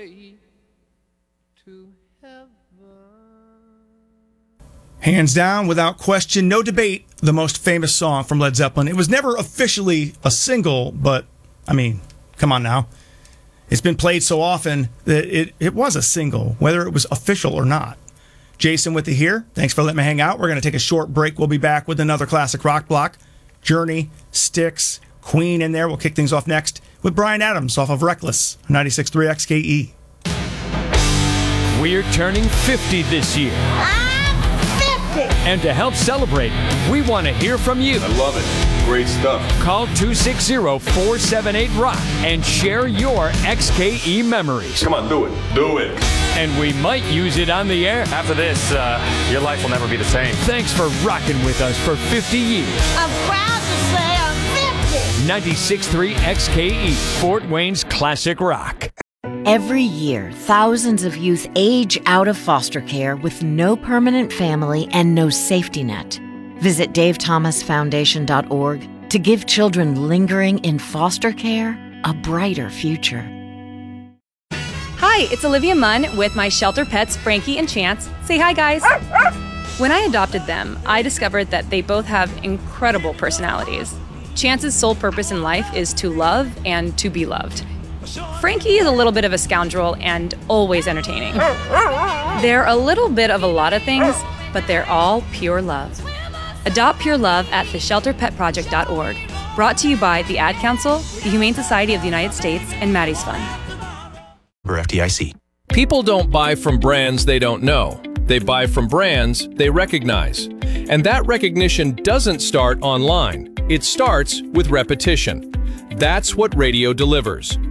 way to heaven. Hands down, without question, no debate, the most famous song from Led Zeppelin. It was never officially a single, but, I mean, come on now. It's been played so often that it was a single, whether it was official or not. Jason with you here. Thanks for letting me hang out. We're going to take a short break. We'll be back with another classic rock block. Journey, Styx, Queen in there. We'll kick things off next with Bryan Adams off of Reckless, 96.3 XKE. We're turning 50 this year. And to help celebrate, we want to hear from you. I love it. Great stuff. Call 260-478-ROCK and share your XKE memories. Come on, do it. Do it. And we might use it on the air. After this, your life will never be the same. Thanks for rocking with us for 50 years. I'm proud to say I'm 50. 96.3 XKE, Fort Wayne's classic rock. Every year, thousands of youth age out of foster care with no permanent family and no safety net. Visit davethomasfoundation.org to give children lingering in foster care a brighter future. Hi, it's Olivia Munn with my shelter pets, Frankie and Chance. Say hi, guys. When I adopted them, I discovered that they both have incredible personalities. Chance's sole purpose in life is to love and to be loved. Frankie is a little bit of a scoundrel and always entertaining. They're a little bit of a lot of things, but they're all pure love. Adopt pure love at theshelterpetproject.org. Brought to you by the Ad Council, the Humane Society of the United States, and Maddie's Fund. FDIC. People don't buy from brands they don't know. They buy from brands they recognize. And that recognition doesn't start online. It starts with repetition. That's what radio delivers.